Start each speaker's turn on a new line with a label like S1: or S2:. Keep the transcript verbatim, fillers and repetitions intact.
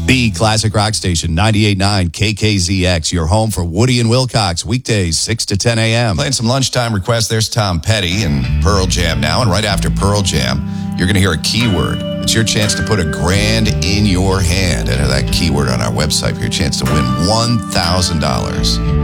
S1: The Classic Rock Station, ninety-eight point nine K K Z X, your home for Woody and Wilcox, weekdays, six to ten a.m.
S2: Playing some lunchtime requests. There's Tom Petty and Pearl Jam now. And right after Pearl Jam, you're going to hear a keyword. It's your chance to put a grand in your hand. Enter that keyword on our website for your chance to win one thousand dollars.